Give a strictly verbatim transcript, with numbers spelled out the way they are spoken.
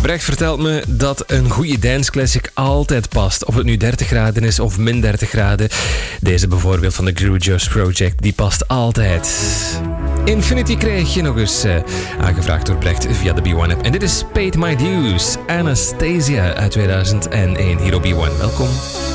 Brecht vertelt me dat een goede danceclassic altijd past. Of het nu dertig graden is of min dertig graden. Deze bijvoorbeeld van de Groojoes Project, die past altijd. Infinity kreeg je nog eens uh, aangevraagd door Brecht via de B one app. En dit is Paid My Dues, Anastasia uit tweeduizend één hier op B one. Welkom.